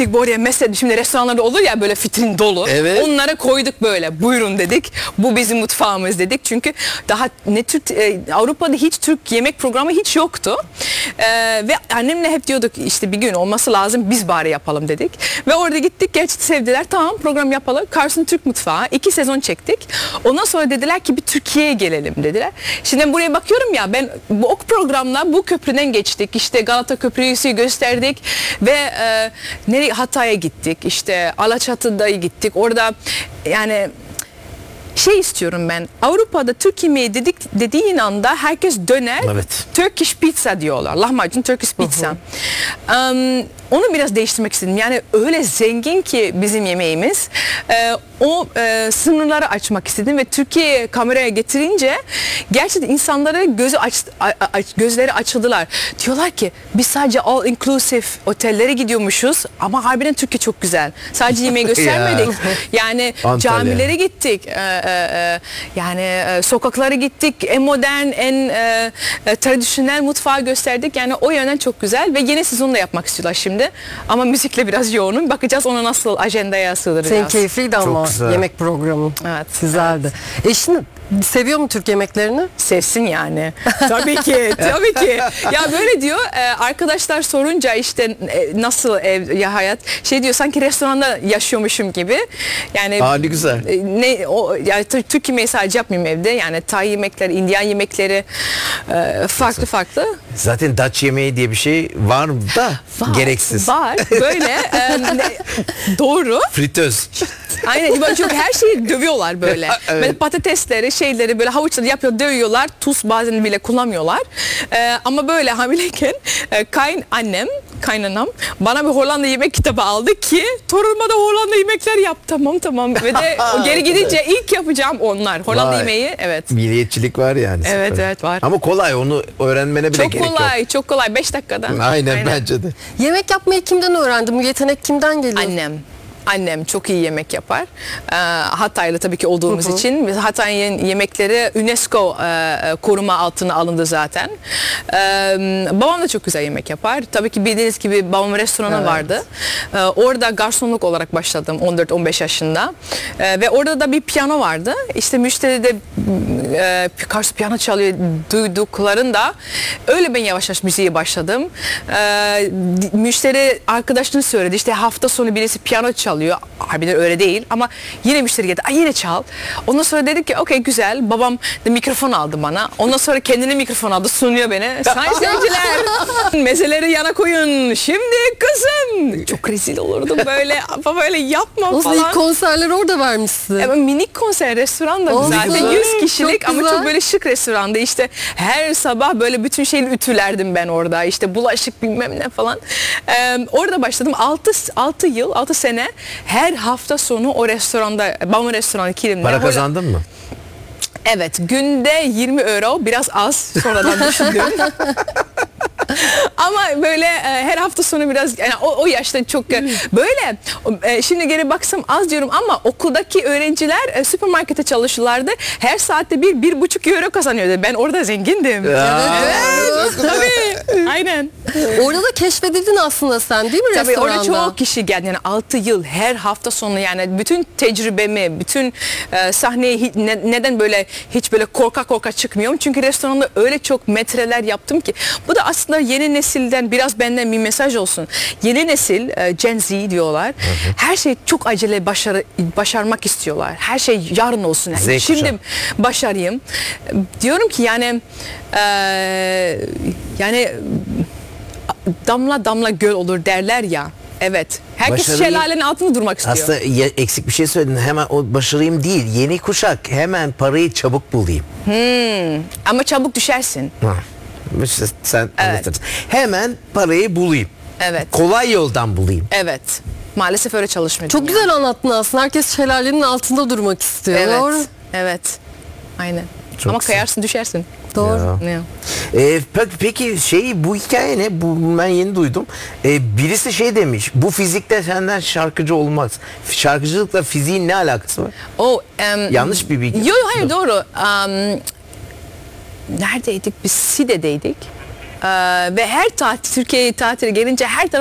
gittik oraya mesela şimdi restoranlarda olur ya böyle vitrin dolu. Evet. Onlara koyduk böyle. Buyurun dedik. Bu bizim mutfağımız dedik. Çünkü daha ne Türk Avrupa'da hiç Türk yemek programı hiç yoktu. Ve annemle hep diyorduk işte bir gün olması lazım biz bari yapalım dedik. Ve orada gittik gerçekten sevdiler. Tamam program yapalım. Carson Türk Mutfağı. 2 sezon çektik. Ondan sonra dediler ki bir Türkiye'ye gelelim dediler. Şimdi buraya bakıyorum ya ben bu programla bu köprüden geçtik. İşte Galata Köprüsü'yü gösterdik ve nereye Hatay'a gittik. İşte Alaçatı'da gittik. Orada yani şey istiyorum ben. Avrupa'da Türk yemeği dediğin anda herkes döner. Evet. Turkish pizza diyorlar. Lahmacun Turkish pizza. Onu biraz değiştirmek istedim. Yani öyle zengin ki bizim yemeğimiz. O sınırları açmak istedim ve Türkiye'ye kameraya getirince gerçekten insanlara gözleri açıldılar. Diyorlar ki biz sadece all inclusive otellere gidiyormuşuz ama harbiden Türkiye çok güzel. Sadece yemeği göstermedik. Yani camilere gittik. Yani sokaklara gittik. En modern, en tradisyonel mutfağı gösterdik. Yani o yönden çok güzel ve yeni sezonu da yapmak istiyorlar şimdi. Ama müzikle biraz yoğunum. Bakacağız ona nasıl ajandaya sığdıracağız. Senin keyifliydi ama güzel. yemek programı. Evet. Güzeldi. Eşin seviyor mu Türk yemeklerini? Sevsin yani. Tabii ki. Tabii ki. Ya böyle diyor arkadaşlar sorunca işte nasıl ev ya hayat şey diyor sanki restoranda yaşıyormuşum gibi. Yani Ne güzel. Yani Türk yemeği sadece yapmayayım evde. Yani Tay yemekleri, Indian yemekleri farklı. Zaten Dutch yemeği diye bir şey var da gereksiz. Var. Böyle doğru. Fritöz. Aynen. Çünkü her şeyi dövüyorlar böyle. Evet. Böyle patatesleri, şeyleri böyle havuçları yapıyor, dövüyorlar. Tuz bazen bile kullanmıyorlar. Ama böyle hamileyken kaynanam bana bir Hollanda yemek kitabı aldı ki torunuma da Hollanda yemekler yap. Tamam. Ve de o geri gidince ilk yapacağım onlar. Hollanda yemeği evet. Milliyetçilik var yani. Evet var. Ama kolay onu öğrenmene bile gerek yok. Çok kolay 5 dakikada. Aynen bence de. Yemek yapmayı kimden öğrendin? Bu yetenek kimden geliyor? Annem çok iyi yemek yapar. Hataylı tabii ki olduğumuz için. Hatay'ın yemekleri UNESCO koruma altına alındı zaten. Babam da çok güzel yemek yapar. Tabii ki bildiğiniz gibi babam restoranı vardı. Orada garsonluk olarak başladım 14-15 yaşında. Ve orada da bir piyano vardı. İşte müşteri de karşı piyano çalıyor duyduklarında öyle ben yavaş yavaş müziğe başladım. Müşteri arkadaşını söyledi. İşte hafta sonu birisi piyano çalıyor. Harbiden öyle değil ama yine müşteri geldi. Yine çal. Ondan sonra dedik ki okey güzel. Babam da mikrofon aldı bana. Ondan sonra kendine mikrofon aldı. Sunuyor beni. Sayın seyirciler mezeleri yana koyun. Şimdi kızım. Çok rezil olurdum böyle. Böyle yapma O falan. ilk konserleri orada vermişsin. Minik konser restoranda zaten 100 kişilik ama çok böyle şık restoranda işte her sabah böyle bütün şeyi ütülerdim ben orada işte bulaşık bilmem ne falan. Orada başladım 6 sene her hafta sonu o restoranda babamın restoranı Kilim'de. Para kazandın mı? Evet günde 20 euro biraz az sonradan düşündüm. Ama böyle her hafta sonu biraz yani o yaşta çok böyle şimdi geri baksam az diyorum ama okuldaki öğrenciler süpermarkete çalışırlardı. Her saatte 1,5 euro kazanıyordu. Ben orada zengindim. Evet. Tabii. Aynen. Orada da keşfedildin aslında sen değil mi Tabii restoranda? orada çok kişi geldi. Yani 6 yıl her hafta sonu yani bütün tecrübemi, bütün sahneye neden böyle hiç böyle korka çıkmıyorum. Çünkü restoranda öyle çok metreler yaptım ki. Bu da aslında yeni nesilden biraz benden bir mesaj olsun. Yeni nesil Gen Z diyorlar. Her şey çok acele başarmak istiyorlar. Her şey yarın olsun. Yani. Şimdi başarayım. Diyorum ki yani damla damla göl olur derler ya. Evet. Herkes şelalenin altında durmak istiyor. Aslında eksik bir şey söyledin. Hemen o başarayım değil. Yeni kuşak hemen parayı çabuk bulayım. Ama çabuk düşersin. İşte sen anlatırsın. Hemen parayı bulayım. Evet. Kolay yoldan bulayım. Evet. Maalesef öyle çalışmıyor. Çok güzel anlattın aslında. Herkes şelalenin altında durmak istiyor. Evet. Doğru. Evet. Aynen. Çok ama güzel. kayarsın düşersin. Doğru. Peki bu hikaye ne? Ben yeni duydum. Birisi şey demiş. Bu fizikte senden şarkıcı olmaz. Şarkıcılıkla fiziğin ne alakası var? Yanlış bir bilgi. Yok hayır doğru. Neredeydik? Biz Side'deydik. Ve her Türkiye'ye tatile gelince her taraf